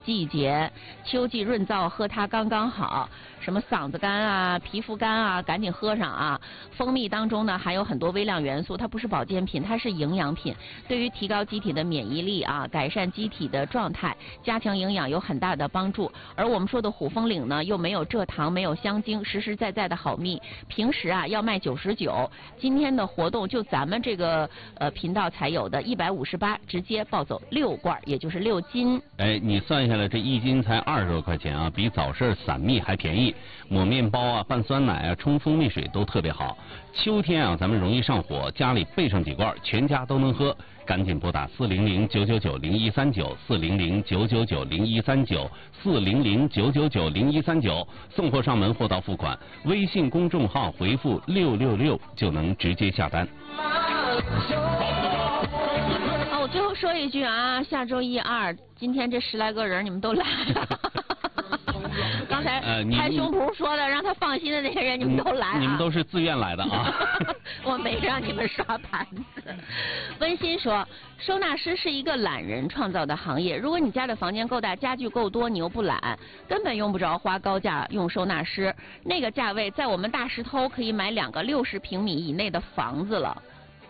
季节，秋季润燥，喝它刚刚好。什么嗓子干啊、皮肤干啊，赶紧喝上啊！蜂蜜当中呢含有很多微量元素，它不是保健品，它是营养品，对于提高机体的免疫力啊，改善机体的状态，加强营养有很大的帮助。而我们说的虎风岭呢，又没有蔗糖，没有香精，实实在在的好蜜。平时啊要卖99，今天的活动就咱们这个频道才有的158，直接抱走6罐，也就是6斤。 哎，你算下来这1斤才20多块钱啊，比早市散蜜还便宜。抹面包啊、拌酸奶啊、冲蜂蜜水都特别好。秋天啊，咱们容易上火，家里备上几罐，全家都能喝。赶紧拨打400-999-0139，400-999-0139，400-999-0139，送货上门货到付款。微信公众号回复666就能直接下单。 我最后说一句啊，下周1、2，今天这10来个人你们都来了。刚才拍胸脯说的让他放心的那些人，你们都来啊！ 你们都是自愿来的啊！ 我没让你们刷盘子。温馨说，收纳师是一个懒人创造的行业。如果你家的房间够大，家具够多，你又不懒，根本用不着花高价用收纳师。那个价位，在我们大石头可以买2个60平米以内的房子了。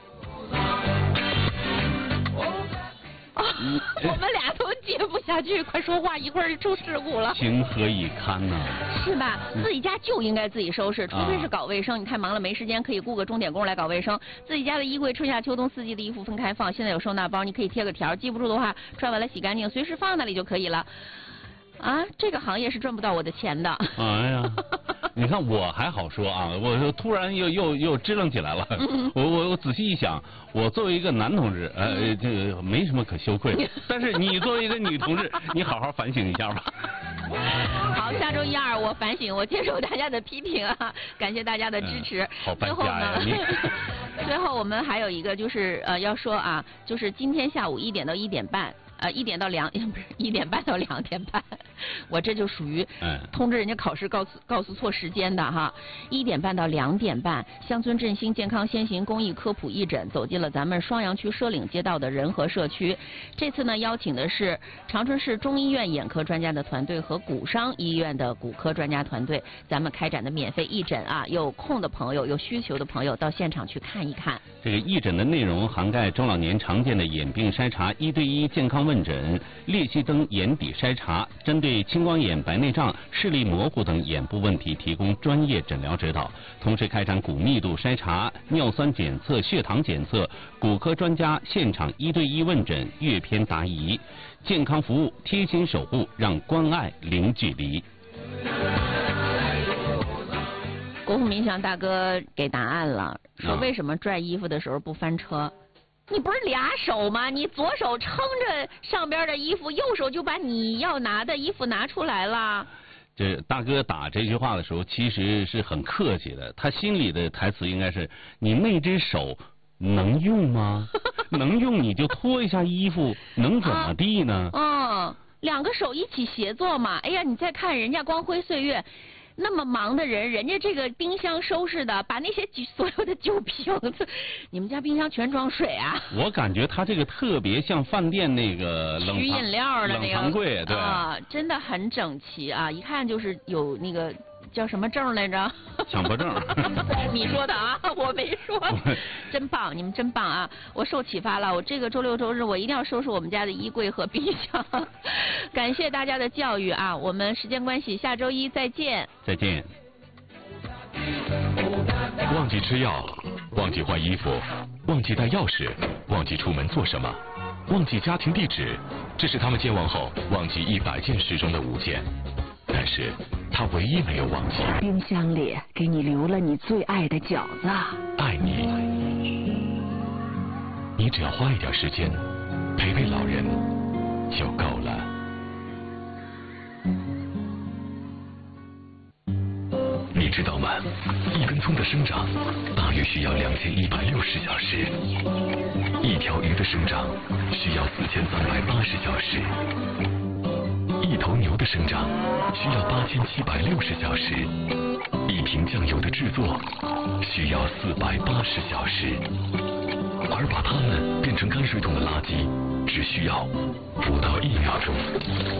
我们俩都接不下去，快说话，一会儿出事故了。 情何以堪呢？ 是吧？自己家就应该自己收拾，除非是搞卫生，你太忙了没时间，可以雇个钟点工来搞卫生。自己家的衣柜春夏秋冬4季的衣服分开放，现在有收纳包，你可以贴个条，记不住的话穿完了洗干净，随时放那里就可以了。啊，这个行业是赚不到我的钱的。 哎呀，你看我还好说啊，我突然又支棱起来了。我仔细一想，我作为一个男同志，这个没什么可羞愧的。但是你作为一个女同志，你好好反省一下吧。 好，下周1、2我反省，我接受大家的批评啊，感谢大家的支持。 好搬家呀你。 最后我们还有一个就是要说啊，就是今天下午1点到1点半。1点到2，不是1点半到2点半，我这就属于通知人家考试告诉错时间的哈。1点半到2点半，乡村振兴健康先行公益科普义诊走进了咱们双阳区社岭街道的仁和社区。这次呢，邀请的是长春市中医院眼科专家的团队和骨伤医院的骨科专家团队，咱们开展的免费义诊啊，有空的朋友、有需求的朋友到现场去看一看。 这个义诊的内容涵盖中老年常见的眼病筛查、1对1健康问诊、裂隙灯眼底筛查，针对青光眼、白内障、视力模糊等眼部问题提供专业诊疗指导，同时开展骨密度筛查、尿酸检测、血糖检测，骨科专家现场1对1问诊，阅片答疑，健康服务贴心守护，让关爱零距离。 国富民祥大哥给答案了，说为什么拽衣服的时候不翻车？你不是俩手吗？你左手撑着上边的衣服，右手就把你要拿的衣服拿出来了。 这大哥打这句话的时候，其实是很客气的，他心里的台词应该是：你那只手能用吗？能用你就脱一下衣服，能怎么地呢？ 2个手一起协作嘛。哎呀，你再看人家光辉岁月。那么忙的人，人家这个冰箱收拾的，把那些所有的酒瓶子，你们家冰箱全装水啊？我感觉他这个特别像饭店那个取饮料的那个冷藏柜，对啊，真的很整齐啊，一看就是有那个叫什么证来着？ 强迫症。 你说的啊，我没说。真棒，你们真棒啊！我受启发了，我这个周六周日我一定要收拾我们家的衣柜和冰箱。感谢大家的教育啊！我们时间关系，下周1再见。 再见。 忘记吃药，忘记换衣服，忘记带钥匙，忘记出门做什么，忘记家庭地址，这是他们健忘后忘记100件事中的5件。但是他唯一没有忘记， 冰箱里给你留了你最爱的饺子。 爱你，你只要花一点时间陪陪老人就够了。你知道吗？一根葱的生长大约需要2160小时，一条鱼的生长需要4380小时。一头牛的生长需要8760小时，一瓶酱油的制作需要480小时，而把它们变成泔水桶的垃圾只需要不到1秒钟。